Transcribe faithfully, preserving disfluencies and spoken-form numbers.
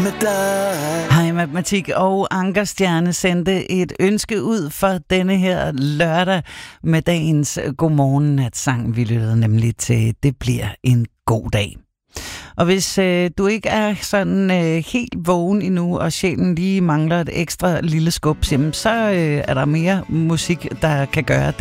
med dig. Hej Matematik og Ankerstjerne sendte et ønske ud for denne her lørdag med dagens godmorgen-natsang. Vi lyttede nemlig til Det bliver en god dag. Og hvis øh, du ikke er sådan øh, helt vågen endnu, og sjælen lige mangler et ekstra lille skub, så øh, er der mere musik, der kan gøre det.